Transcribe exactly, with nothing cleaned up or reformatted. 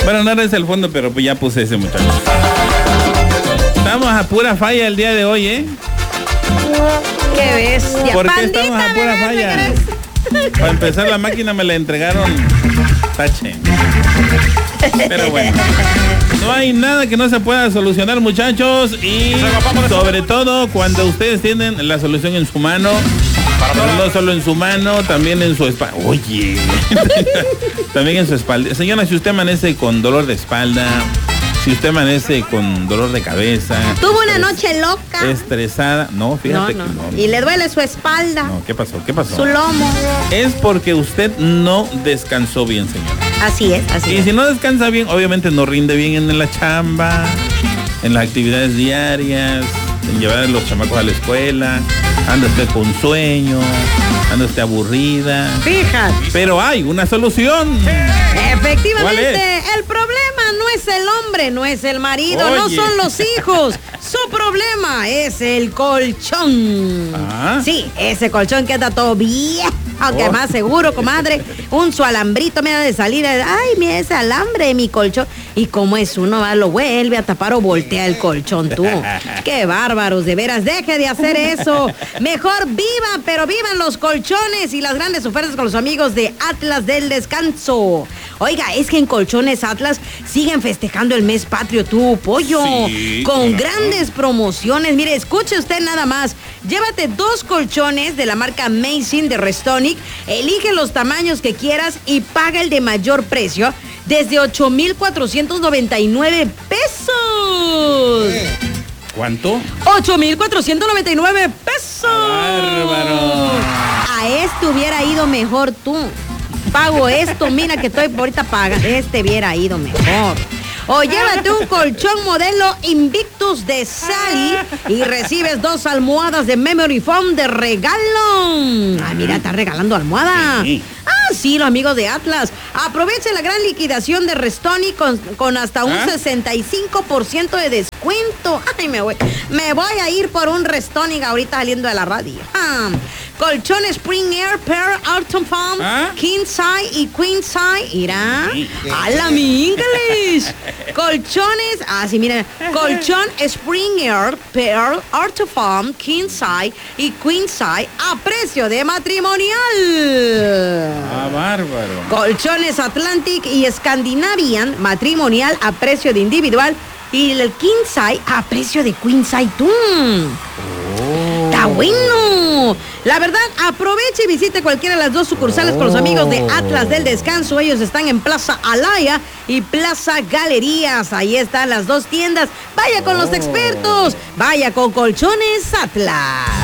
Bueno, no eres el fondo, pero pues ya puse ese, muchacho. Estamos a pura falla el día de hoy, ¿eh? ¡Qué bestia! ¿Por qué Pandita, estamos a pura bebé, falla? ¿crees? Para empezar, la máquina me la entregaron tache. Pero bueno, no hay nada que no se pueda solucionar, muchachos. Y sobre todo cuando ustedes tienen la solución en su mano. No, no solo en su mano, también en su espalda. Oye, también en su espalda. Señora, si usted amanece con dolor de espalda, si usted amanece con dolor de cabeza, tuvo una noche loca, estresada, no, fíjate no, no. que no, no. Y le duele su espalda. No, ¿qué pasó? ¿Qué pasó? Su lomo. Es porque usted no descansó bien, señora. Así es, así y es. si no descansa bien, obviamente no rinde bien en la chamba, en las actividades diarias, en llevar a los chamacos a la escuela, anda usted con sueño, anda usted aburrida. Fíjate. Pero hay una solución. Efectivamente, el problema no es el hombre, no es el marido, Oye. no son los hijos. Su problema es el colchón. ¿Ah? Sí, ese colchón que anda todo viejo, aunque Oh. más seguro, comadre. Un su alambrito mira de salida. Ay, mira ese alambre de mi colchón. Y como es uno, va, lo vuelve a tapar o voltea el colchón tú. Qué bárbaros, de veras, deje de hacer eso. Mejor viva, pero vivan los colchones y las grandes ofertas con los amigos de Atlas del Descanso. Oiga, es que en Colchones Atlas siguen festejando el mes patrio, tú, pollo. Sí, con claro. grandes promociones. Mire, escuche usted nada más. Llévate dos colchones de la marca Amazing de Restonic. Elige los tamaños que quieras y paga el de mayor precio desde ocho mil cuatrocientos noventa y nueve pesos. ¿Cuánto? ocho mil cuatrocientos noventa y nueve pesos. Bárbaro. A este hubiera ido mejor tú. Pago esto, mira que estoy ahorita paga. Este hubiera ido mejor. O llévate un colchón modelo Invictus de Sally y recibes dos almohadas de Memory Foam de regalo. Ah, mira, está regalando almohada. Sí. Ah, sí, los amigos de Atlas. Aproveche la gran liquidación de Restonic con, con hasta un ¿Ah? sesenta y cinco por ciento de descuento. Ay, me voy, me voy a ir por un Restonic ahorita saliendo de la radio. Ah, colchón Spring Air Pair Autumn Foam, ¿Ah? King Size y Queen Size. Irá. Sí. A la mi inglés. Colchones, ah, sí, miren. Colchón Spring Air Pearl Orthofoam King Size y Queen Size a precio de matrimonial. Ah, bárbaro. Colchones Atlantic y Scandinavian matrimonial a precio de individual y el King Size a precio de Queen Size. ¡Tum! Oh. ¡Está bueno! La verdad, aproveche y visite cualquiera de las dos sucursales con los amigos de Atlas del Descanso. Ellos están en Plaza Alaya y Plaza Galerías. Ahí están las dos tiendas. Vaya con los expertos. Vaya con Colchones Atlas.